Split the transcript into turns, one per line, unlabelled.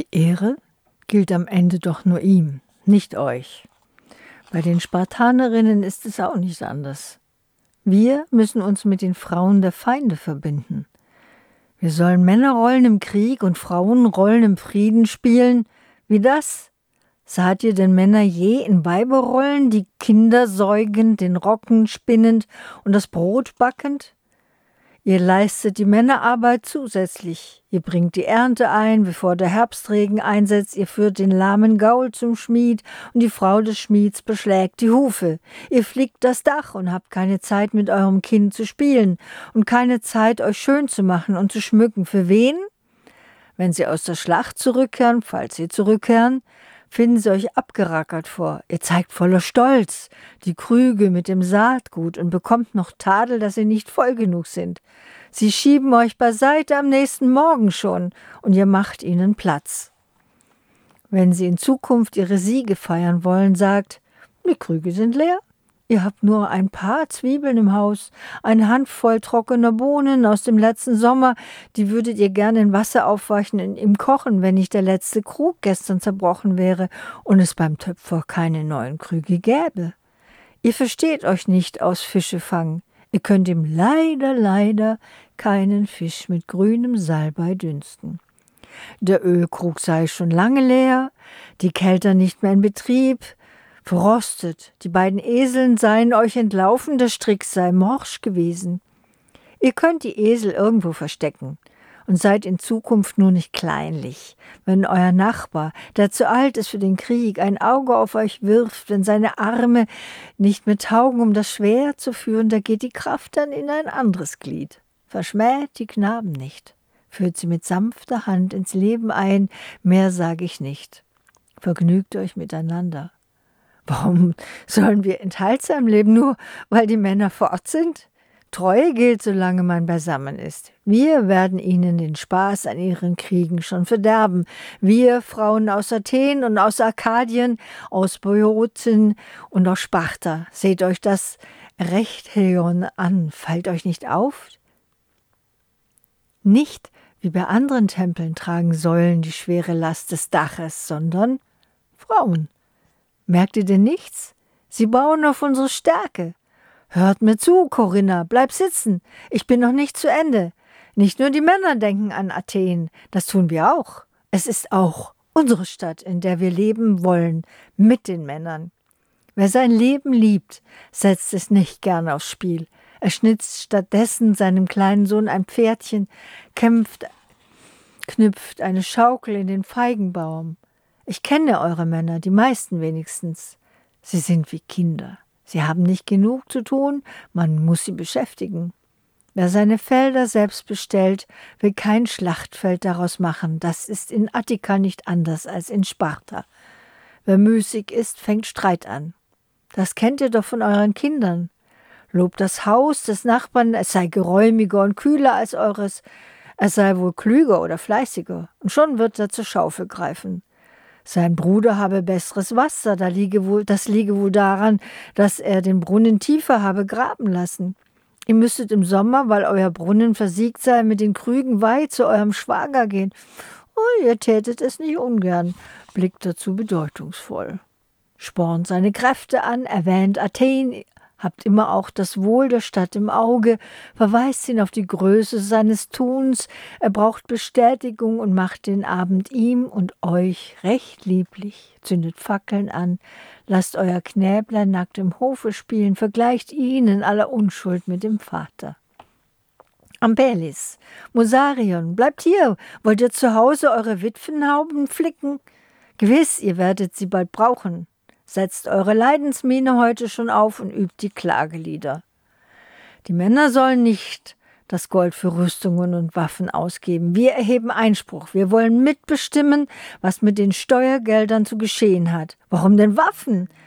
Ehre gilt am Ende doch nur ihm, nicht euch. Bei den Spartanerinnen ist es auch nicht anders. Wir müssen uns mit den Frauen der Feinde verbinden. Wir sollen Männerrollen im Krieg und Frauenrollen im Frieden spielen. Wie das? Saht ihr denn Männer je in Weiberrollen, die Kinder säugend, den Rocken spinnend und das Brot backend? Ihr leistet die Männerarbeit zusätzlich. Ihr bringt die Ernte ein, bevor der Herbstregen einsetzt. Ihr führt den lahmen Gaul zum Schmied und die Frau des Schmieds beschlägt die Hufe. Ihr flickt das Dach und habt keine Zeit, mit eurem Kind zu spielen und keine Zeit, euch schön zu machen und zu schmücken. Für wen? Wenn sie aus der Schlacht zurückkehren, falls sie zurückkehren, finden sie euch abgerackert vor. Ihr zeigt voller Stolz die Krüge mit dem Saatgut und bekommt noch Tadel, dass sie nicht voll genug sind. Sie schieben euch beiseite am nächsten Morgen schon und ihr macht ihnen Platz. Wenn sie in Zukunft ihre Siege feiern wollen, sagt, die Krüge sind leer. Ihr habt nur ein paar Zwiebeln im Haus, eine Handvoll trockener Bohnen aus dem letzten Sommer, die würdet ihr gerne in Wasser aufweichen und im Kochen, wenn nicht der letzte Krug gestern zerbrochen wäre und es beim Töpfer keine neuen Krüge gäbe. Ihr versteht euch nicht aus Fischefangen. Ihr könnt ihm leider keinen Fisch mit grünem Salbei dünsten. Der Ölkrug sei schon lange leer, die Kelter nicht mehr in Betrieb, verrostet, die beiden Eseln seien euch entlaufen, der Strick sei morsch gewesen. Ihr könnt die Esel irgendwo verstecken und seid in Zukunft nur nicht kleinlich. Wenn euer Nachbar, der zu alt ist für den Krieg, ein Auge auf euch wirft, wenn seine Arme nicht mehr taugen, um das Schwert zu führen, da geht die Kraft dann in ein anderes Glied. Verschmäht die Knaben nicht, führt sie mit sanfter Hand ins Leben ein, mehr sage ich nicht. Vergnügt euch miteinander. Warum sollen wir enthaltsam leben, nur weil die Männer fort sind? Treue gilt, solange man beisammen ist. Wir werden ihnen den Spaß an ihren Kriegen schon verderben. Wir, Frauen aus Athen und aus Arkadien, aus Boeotien und aus Sparta. Seht euch das Rechtheion an, fällt euch nicht auf? Nicht, wie bei anderen Tempeln, tragen Säulen die schwere Last des Daches, sondern Frauen. Merkt ihr denn nichts? Sie bauen auf unsere Stärke. Hört mir zu, Corinna, bleib sitzen. Ich bin noch nicht zu Ende. Nicht nur die Männer denken an Athen, das tun wir auch. Es ist auch unsere Stadt, in der wir leben wollen, mit den Männern. Wer sein Leben liebt, setzt es nicht gern aufs Spiel. Er schnitzt stattdessen seinem kleinen Sohn ein Pferdchen, knüpft eine Schaukel in den Feigenbaum. Ich kenne eure Männer, die meisten wenigstens. Sie sind wie Kinder. Sie haben nicht genug zu tun, man muss sie beschäftigen. Wer seine Felder selbst bestellt, will kein Schlachtfeld daraus machen. Das ist in Attika nicht anders als in Sparta. Wer müßig ist, fängt Streit an. Das kennt ihr doch von euren Kindern. Lobt das Haus des Nachbarn, es sei geräumiger und kühler als eures. Er sei wohl klüger oder fleißiger. Und schon wird er zur Schaufel greifen. Sein Bruder habe besseres Wasser, das liege wohl daran, dass er den Brunnen tiefer habe graben lassen. Ihr müsstet im Sommer, weil euer Brunnen versiegt sei, mit den Krügen weit zu eurem Schwager gehen. Oh, ihr tätet es nicht ungern, blickt dazu bedeutungsvoll. Spornt seine Kräfte an, erwähnt Athen, habt immer auch das Wohl der Stadt im Auge, verweist ihn auf die Größe seines Tuns, er braucht Bestätigung und macht den Abend ihm und euch recht lieblich, zündet Fackeln an, lasst euer Knäblein nackt im Hofe spielen, vergleicht ihn in aller Unschuld mit dem Vater. Ampelis, Musarion, bleibt hier, wollt ihr zu Hause eure Witwenhauben flicken? Gewiss, ihr werdet sie bald brauchen. Setzt eure Leidensmiene heute schon auf und übt die Klagelieder. Die Männer sollen nicht das Gold für Rüstungen und Waffen ausgeben. Wir erheben Einspruch. Wir wollen mitbestimmen, was mit den Steuergeldern zu geschehen hat. Warum denn Waffen?